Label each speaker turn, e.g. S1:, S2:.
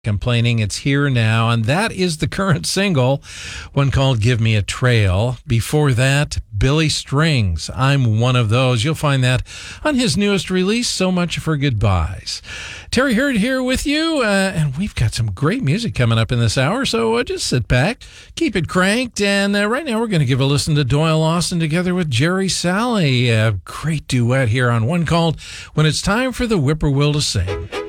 S1: Complaining it's here now, and that is the current single, one called Give Me a Trail. Before that, Billy Strings, I'm One of Those. You'll find that on his newest release, So Much for Goodbyes. Terry Hurd here with you, and we've got some great music coming up in this hour, so just sit back, keep it cranked, and right now we're going to give a listen to Doyle Austin together with Jerry Salley. A great duet here on one called When It's Time for the Whippoorwill to Sing.